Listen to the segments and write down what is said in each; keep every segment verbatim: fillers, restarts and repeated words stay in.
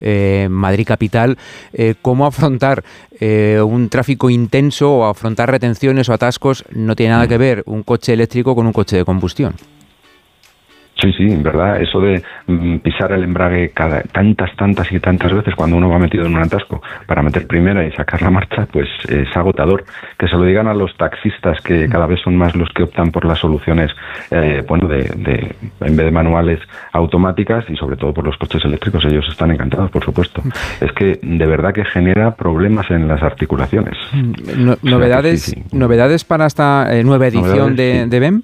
eh, Madrid capital, eh, cómo afrontar eh, un tráfico intenso o afrontar retenciones o atascos no tiene nada que ver un coche eléctrico con un coche de combustión. Sí, sí, en verdad, eso de mm, pisar el embrague cada, tantas, tantas y tantas veces cuando uno va metido en un atasco para meter primera y sacar la marcha, pues es agotador. Que se lo digan a los taxistas, que cada vez son más los que optan por las soluciones, eh, bueno, de, de en vez de manuales, automáticas, y sobre todo por los coches eléctricos. Ellos están encantados, por supuesto. Es que de verdad que genera problemas en las articulaciones. No, novedades, sí, sí. novedades para esta eh, nueva edición de, sí. de B E M.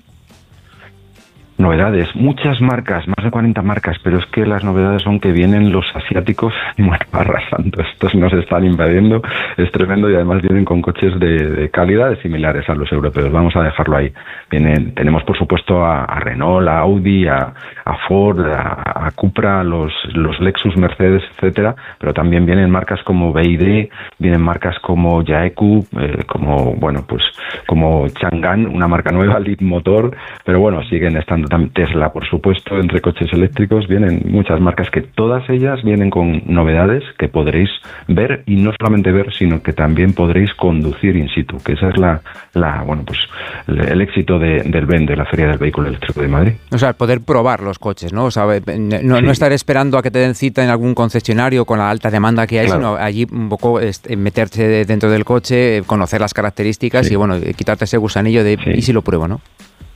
Novedades, muchas marcas, más de cuarenta marcas, pero es que las novedades son que vienen los asiáticos, bueno, arrasando. Estos nos están invadiendo, es tremendo, y además vienen con coches de, de calidades similares a los europeos. Vamos a dejarlo ahí. Vienen, tenemos por supuesto a, a Renault, a Audi, a, a Ford, a, a Cupra, los, los Lexus, Mercedes, etcétera, pero también vienen marcas como B Y D, vienen marcas como Jaeku, eh, como, bueno, pues como Chang'an, una marca nueva, Leapmotor, pero bueno, siguen estando Tesla, por supuesto, entre coches eléctricos. Vienen muchas marcas que todas ellas vienen con novedades que podréis ver, y no solamente ver, sino que también podréis conducir in situ, que esa es la, la bueno, pues el éxito de, del B E M, de la Feria del Vehículo Eléctrico de Madrid. O sea, poder probar los coches, ¿no? O sea, no, sí. no estar esperando a que te den cita en algún concesionario con la alta demanda que hay, claro. sino allí un poco este, meterse dentro del coche, conocer las características, sí. y bueno, quitarte ese gusanillo de sí. ¿y si lo pruebo, no?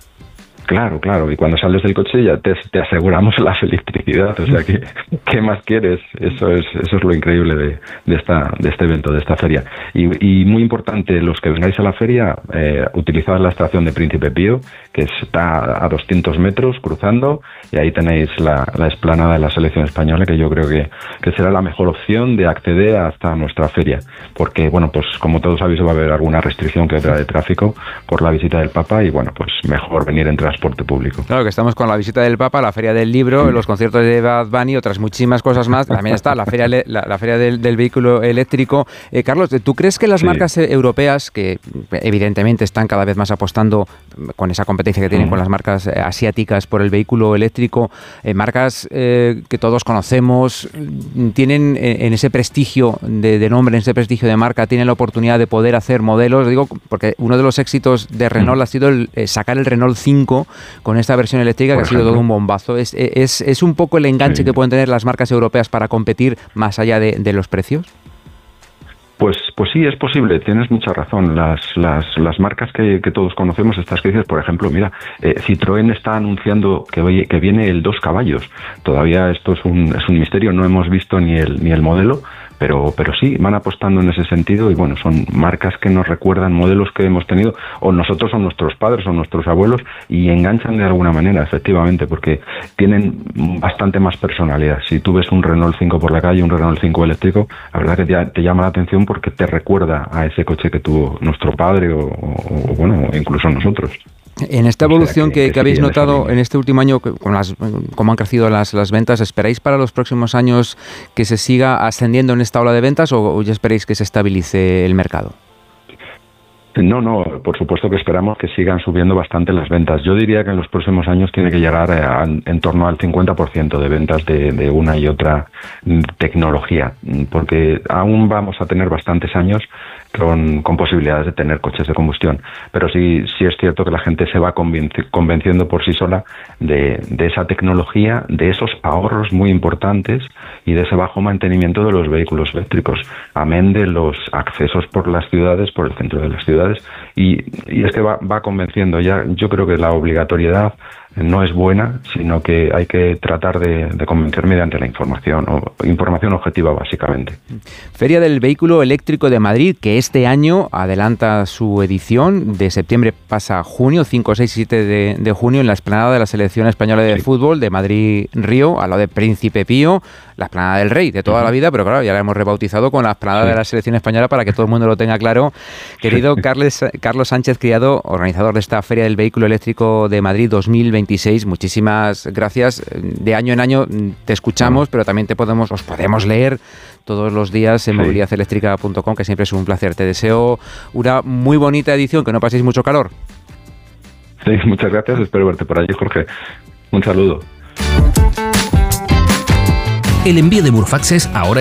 Claro, claro, y cuando sales del coche ya te, te aseguramos la electricidad, o sea, que ¿qué más quieres? Eso es eso es lo increíble de, de esta de este evento, de esta feria. Y, y muy importante, los que vengáis a la feria, eh, utilizad la estación de Príncipe Pío, que está a doscientos metros cruzando, y ahí tenéis la, la explanada de la selección española, que yo creo que, que será la mejor opción de acceder hasta nuestra feria, porque, bueno, pues como todos sabéis, va a haber alguna restricción que otra de tráfico por la visita del Papa, y bueno, pues mejor venir en transporte público. Claro, que estamos con la visita del Papa, la Feria del Libro, sí. los conciertos de Bad Bunny, otras muchísimas cosas más. También está la Feria, la, la feria del, del Vehículo Eléctrico. Eh, Carlos, ¿tú crees que las sí. marcas europeas, que evidentemente están cada vez más apostando con esa competencia que tienen mm. con las marcas asiáticas por el vehículo eléctrico, eh, marcas eh, que todos conocemos, tienen eh, en ese prestigio de, de nombre, en ese prestigio de marca, tienen la oportunidad de poder hacer modelos? Digo, porque uno de los éxitos de Renault mm. ha sido el, eh, sacar el Renault cinco con esta versión eléctrica, que ha sido todo un bombazo. ¿Es, es, es un poco el enganche sí. que pueden tener las marcas europeas para competir más allá de, de los precios? Pues, pues sí, es posible, tienes mucha razón. Las, las, las marcas que, que todos conocemos, estas que dices, por ejemplo, mira, eh, Citroën está anunciando que, que viene el dos caballos. Todavía esto es un, es un misterio, no hemos visto ni el, ni el modelo, pero pero sí, van apostando en ese sentido, y bueno, son marcas que nos recuerdan modelos que hemos tenido, o nosotros o nuestros padres o nuestros abuelos, y enganchan de alguna manera, efectivamente, porque tienen bastante más personalidad. Si tú ves un Renault cinco por la calle, un Renault cinco eléctrico, la verdad que te, te llama la atención porque te recuerda a ese coche que tuvo nuestro padre o, o, o bueno, incluso nosotros. En esta evolución o sea, que, que, que habéis notado en este último año, con las, cómo han crecido las, las ventas, ¿esperáis para los próximos años que se siga ascendiendo en esta ola de ventas, o, o ya esperáis que se estabilice el mercado? No, no, por supuesto que esperamos que sigan subiendo bastante las ventas. Yo diría que en los próximos años tiene que llegar a, a, en torno al cincuenta por ciento de ventas de, de una y otra tecnología, porque aún vamos a tener bastantes años con, con posibilidades de tener coches de combustión, pero sí, sí es cierto que la gente se va convenci- convenciendo por sí sola de, de esa tecnología, de esos ahorros muy importantes y de ese bajo mantenimiento de los vehículos eléctricos, amén de los accesos por las ciudades, por el centro de las ciudades, y, y es que va, va convenciendo. Ya, yo creo que la obligatoriedad no es buena, sino que hay que tratar de, de convencer mediante la información, o información objetiva, básicamente. Feria del Vehículo Eléctrico de Madrid, que este año adelanta su edición, de septiembre pasa a junio, cinco, seis y siete de, de junio, en la explanada de la Selección Española de sí. Fútbol de Madrid-Río, al lado de Príncipe Pío, la explanada del Rey de toda uh-huh. la vida, pero claro, ya la hemos rebautizado con la explanada sí. de la Selección Española para que todo el mundo lo tenga claro. Querido Carles, Carlos Sánchez Criado, organizador de esta Feria del Vehículo Eléctrico de Madrid dos mil veintiséis, muchísimas gracias. De año en año te escuchamos, uh-huh. pero también te podemos, os podemos leer todos los días en sí. movilidad eléctrica punto com, que siempre es un placer. Te deseo una muy bonita edición, que no paséis mucho calor. Sí, muchas gracias, espero verte por allí, Jorge. Un saludo. El envío de burofaxes ahora